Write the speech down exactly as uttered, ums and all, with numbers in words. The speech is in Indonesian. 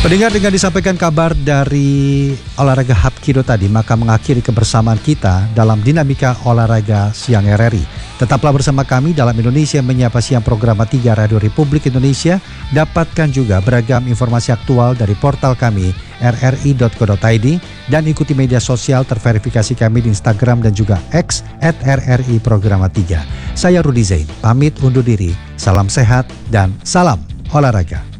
Pendengar, dengan disampaikan kabar dari olahraga Hapkido tadi, maka mengakhiri kebersamaan kita dalam dinamika olahraga siang R R I. Tetaplah bersama kami dalam Indonesia Menyapa Siang program tiga Radio Republik Indonesia. Dapatkan juga beragam informasi aktual dari portal kami r r i dot co dot i d dan ikuti media sosial terverifikasi kami di Instagram dan juga X at r r i programa tiga. Saya Rudi Zain, pamit undur diri. Salam sehat dan salam olahraga.